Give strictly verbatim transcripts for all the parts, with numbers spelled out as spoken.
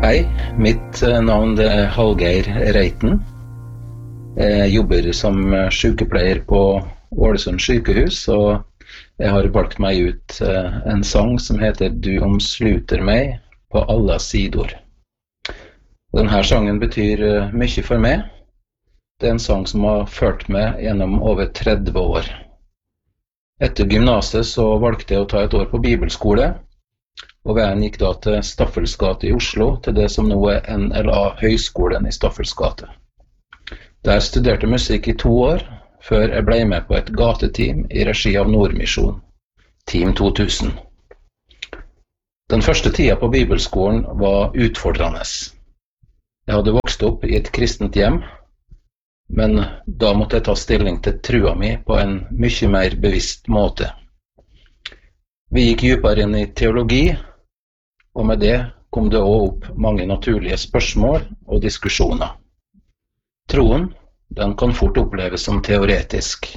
Hei, mitt navn er Hallgeir Reiten. Jeg jobber som sykepleier på Ålesund sykehus, og jeg har valgt meg ut en sang som heter «Du omsluter meg på alle sider». Denne sangen betyr mye for meg. Det er en sang som har ført meg gjennom over tretti år. Etter gymnaset så valgte jeg å ta et år på bibelskole, og veien gikk da til Staffels gate i Oslo, til det som nå er N L A Høgskolen i Staffels gate. Der studerte musikk i to år, før jeg ble med på et gateteam i regi av Nordmisjon, Team to tusen. Den første tida på bibelskolen var utfordrende. Jeg hadde vokst opp i et kristent hjem, men da måtte jeg ta stilling til trua mi på en mye mer bevisst måte. Vi gikk dypere inn i teologi, og med det kom det også opp mange naturlige spørsmål og diskusjoner. Troen, den kan fort oppleves som teoretisk.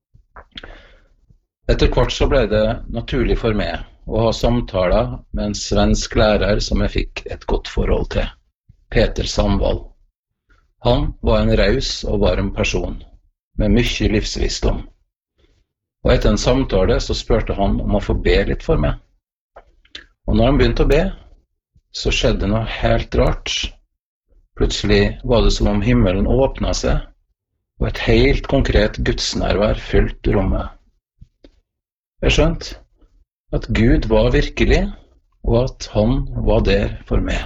Etter hvert så ble det naturlig for meg å ha samtaler med en svensk lærer som jeg fikk et godt forhold til, Peter Sandvall. Han var en raus og varm person, med mye livsvisdom. Og etter en samtale så spurte han om å få be litt for meg. Og når han begynte å be, så skjedde noe helt rart. Plutselig var det som om himmelen åpnet seg, og et helt konkret gudsnærvær fylte rommet. Jeg skjønte at Gud var virkelig, og at han var der for meg.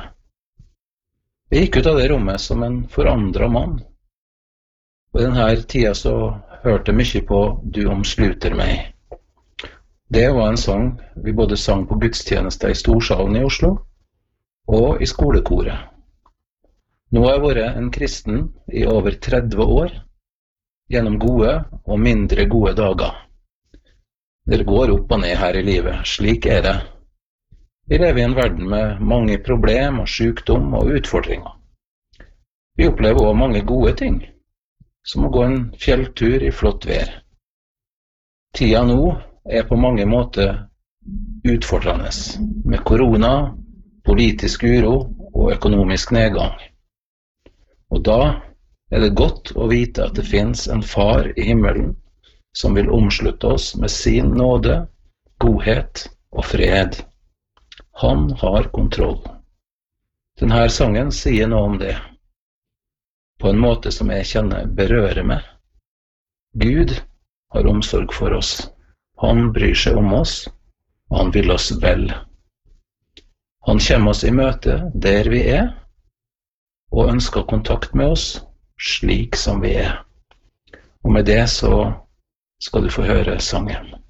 Jeg gikk ut av det rommet som en forandret mann. Og i denne tida så hørte mye på «Du omsluter meg». Det var en sang vi både sang på gudstjeneste i Storsalen i Oslo og i skolekoret. Nå har jeg vært en kristen i over tretti år, gjennom gode og mindre gode dager. Det går opp og ned her i livet, slik er det. Vi lever i en verden med mange problemer, sykdom og utfordringer. Vi opplever også mange gode ting, som å gå en fjelltur i flott vær. Tida nå er på mange måter utfordrende, med korona, politisk uro og økonomisk nedgang. Og da er det godt å vite at det finnes en far i himmelen som vil omslutte oss med sin nåde, godhet og fred. Han har kontroll. Denne sangen sier noe om det, på en måte som jeg kjenner berører meg. Gud har omsorg for oss. Han bryr seg om oss, og han vil oss vel. Han kommer oss i møte der vi er, og ønsker kontakt med oss slik som vi er. Og med det så skal du få høre sangen.